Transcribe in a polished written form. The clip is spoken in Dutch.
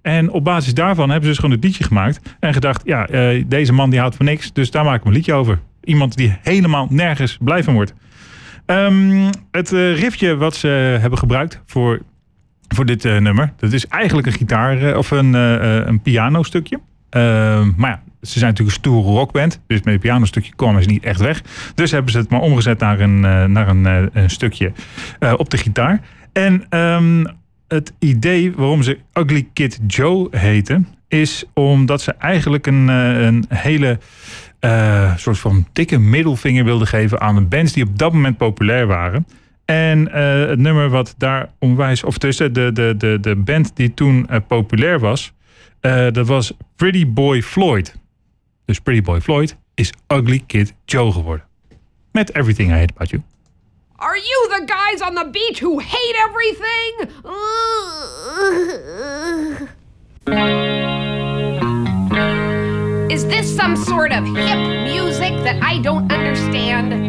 En op basis daarvan hebben ze dus gewoon het liedje gemaakt. En gedacht, deze man die houdt van niks. Dus daar maken we een liedje over. Iemand die helemaal nergens blij van wordt. Het riffje wat ze hebben gebruikt voor dit nummer. Dat is eigenlijk een gitaar of een pianostukje. Maar ja, ze zijn natuurlijk een stoere rockband. Dus met een pianostukje komen ze niet echt weg. Dus hebben ze het maar omgezet naar een stukje op de gitaar. En het idee waarom ze Ugly Kid Joe heten, is omdat ze eigenlijk een hele soort van dikke middelvinger wilden geven aan de bands die op dat moment populair waren. En het nummer wat daar onwijs, of tussen de band die toen populair was, dat was Pretty Boy Floyd. Dus Pretty Boy Floyd is Ugly Kid Joe geworden. Met Everything I Hate About You. Are you the guys on the beach who hate everything? Is this some sort of hip music that I don't understand?